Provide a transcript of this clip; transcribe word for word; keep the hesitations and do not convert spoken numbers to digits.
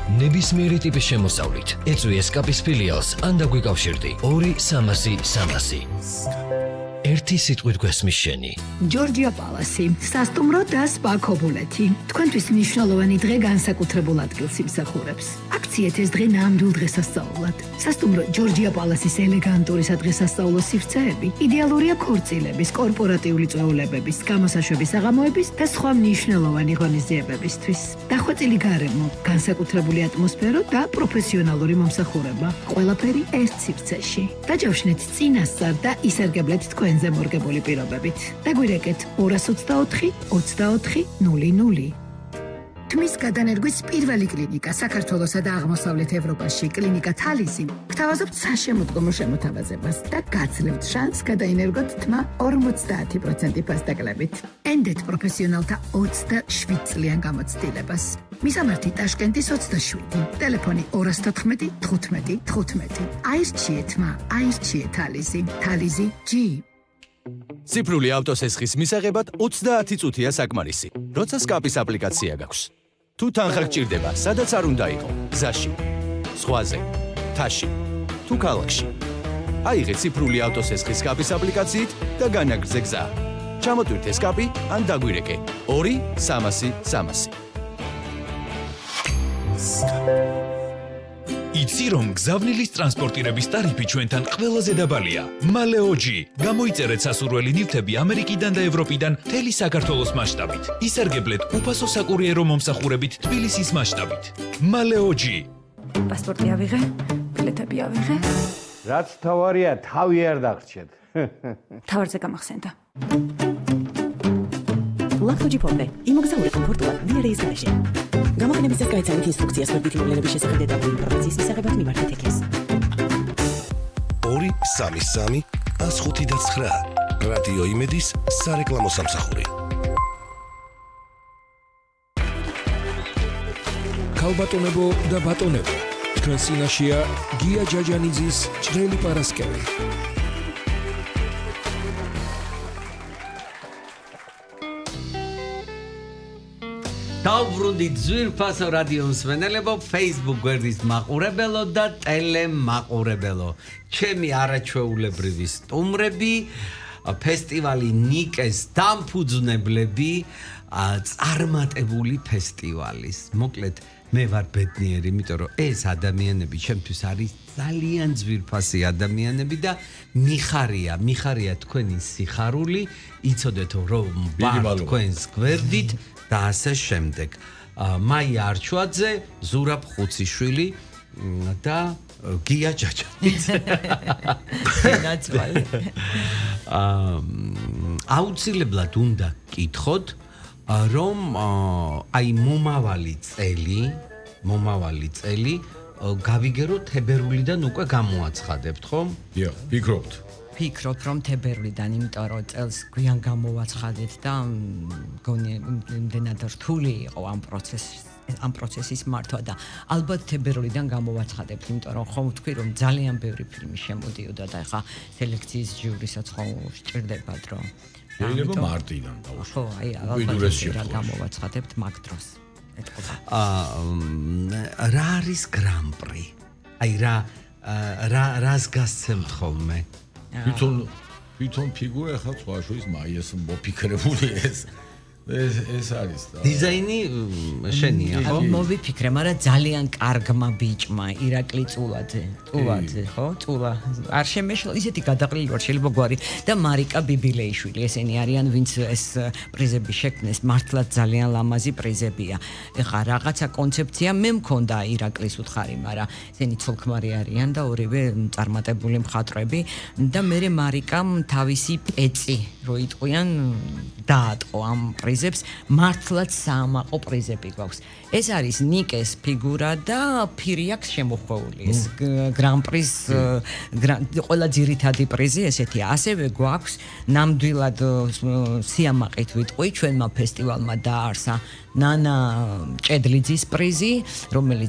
ნებისმიერი ტიპის შემოსავლით. ეწვი ესკაპის ფილიალს ან დაგვიკავშირდი ორი სამასი სამასი. ერთი სიტყვით გვესმის შენი. ჯორჯია პალასი, სასტუმრო და სპა ქობულეთი. თქვენთვის მნიშვნელოვანი დღე განსაკუთრებულ ადგილს იმსახურებს. აქციეთ ეს დღე ნამდვილ დღესასწაულად. სასტუმრო ჯორჯია პალასის ელეგანტური სადღესასწაულო სივრცეები იდეალურია ქორწილების, კორპორატიული წვეულებების, გამოსაშვების საღამოების და სხვა მნიშვნელოვანი ღონისძიებებისთვის. დახვეწილი გარემო, განსაკუთრებული ატმოსფერო და პროფესიონალური მომსახურება. ყველაფერი ერთ სივრცეში. დაჯავშნეთ წინასწარ და ისარგებლეთ თქვენ მორგებული პირობებით. დაგვირეკეთ ორას ოცდაოთხი ოცდაოთხი ნული ნული. თმის გადანერგვის პირველი კლინიკა საქართველოსა და აღმოსავლეთ ევროპაში კლინიკა თალისი გთავაზობთ საშემოდგომო შემოთავაზებას და გაძლევთ შანსს გადაინერგოთ თმა ორმოცდაათი პროცენტი ფასდაკლებით. ენდეთ პროფესიონალთა ოცდაშვიდ წლიან გამოცდილებას. მისამართი ტაშკენტის ოცდაშვიდი, ტელეფონი ორას თოთხმეტი თხუთმეტი თხუთმეტი. აირჩიეთ თმა, აირჩიეთ თალისი, თალისი ჯი. ციფრული ავტოსესხის მისაღებად ოცდაათი წუთია საკმარისი. როცა სკაპის აპლიკაცია გაქვს. თუ თანხა გჭირდება, სადაც არ უნდა იყო, გზაში, ზღვაზე, მთაში, თუ ქალაქში. აიღე ციფრული ავტოსესხის სკაპის აპლიკაციით და განაგრძე გზა. ჩამოტვირთე სკაპი ან დაგვირეკე ორი სამასი სამასი. იცი რომ გზავნილის ტრანსპორტირების ტარიფი ჩვენთან ყველაზე დაბალია. მალეოჯი. გამოიწერეთ სასურველი ნივთები ამერიკიდან და ევროპიდან მთელი საქართველოს მასშტაბით. ისარგებლეთ უფასო საკურიერო მომსახურებით თბილისის მასშტაბით. მალეოჯი. პასპორტი ავიღე, ბილეთები ავიღე. რაც თავარია, თავი არ დაგრჩეთ. თავარზე გამახსენდა. ლაქთოჯი ფონდე. იმოგზაურე კომფორტულად დიარეის გარეშე. გამოყენების წესს გაიცანით ინსტრუქციას ვებითი მოვლენების შესახებ დეტალური ინფორმაციის მისაღებად მიმართეთ ექეს. ორი სამი სამი ას ხუთი და ცხრა. რადიო იმედის სარეკლამო სამსახური. ქალბატონებო და ბატონებო, თქვენ წინაშეა გია ჯაჯანიძის ჭრელი პარასკევი. დავბრუნდით ძვირფასო რადიო მსმენელებო, Facebook გვერდის მაყურებელო და ტელემაყურებელო. ჩემი არაჩვეულებრივი სტუმრები, ფესტივალი ნიკეს დამფუძნებლები, წარმატებული ფესტივალის. მოკლედ, მე ვარ ბედნიერი, იმიტომ რომ ეს ადამიანები ჩემთვის არის ძალიან ძვირფასი ადამიანები და მიხარია, მიხარია თქვენი სიხარული, იცოდეთ რომ ვარ თქვენს გვერდით და ასე შემდეგ. მაია არჩვაძე, ზურაბ ხუციშვილი და გია ჯაჯანიძე. ნაცვალი. აუცილებლად უნდა გკითხოთ, რომ აი მომავალი წელი, მომავალი წელი გავიგეროთ თებერვლიდან უკვე გამოაცხადებთ, ხო? დიახ, ვფიქრობთ. ვფიქრობ, რომ თებერვლიდან, იმიტომ რომ წელს გვიან გამოვაცხადეთ და მგონი იმდენად რთული იყო ამ პროცესის ამ პროცესის მართვა და ალბათ თებერვლიდან გამოვაცხადებთ, იმიტომ რომ ხომ ვთქვი, რომ ძალიან ბევრი ფილმი შემოდიოდა და ეხა სელექციის ჯიურისაც ხო სჭირდებათ, რომ შეიძლება მარტიდან დავუშვათ. ხო, აი, ალბათ გამოვაცხადებთ მაგ დროს. აა რა არის გრან-პრი? აი რა რა რას გასცემთ ხოლმე? თვითონ თვითონ ფიგურა ახლა სხვაშორის მაიას მოფიქრებული ეს ეს ეს არის და დიზაინი შენია ხო? მოვიფიქრე, მაგრამ ძალიან კარგმა ბიჭმა ირაკლი წულაძე, წულაძე, ხო? წულა. არ შემეშლა, ისეთი გადაყრილი ვარ, შეიძლება გვარი და მარიკა ბიბილეიშვილი, ესენი არიან, ვინც ეს პრიზები შექმნეს, მართლაც ძალიან ლამაზი პრიზებია. ეხა რაღაცა კონცეფცია მე მქონდა ირაკლის უთხარი, მაგრამ ესენი ცოლქმარი არიან და ორივე წარმატებული მხატვრები და მე მარიკამ თავისი პეცი რო იტყვიან დაატყო ამ პრიზებს, მართლაც საამაყო პრიზები გვაქვს. ეს არის ნიკეს ფიგურა და ფირი აქვს შემოხვეული. ეს გრან-პრის ყველა ძირითადი პრიზი ესეთი. ასევე გვაქვს ნამდვილად სიამაყით ვიტყვი, ჩვენმა ფესტივალმა დააარსა ნანა ჭედლიძის პრიზი, რომელიც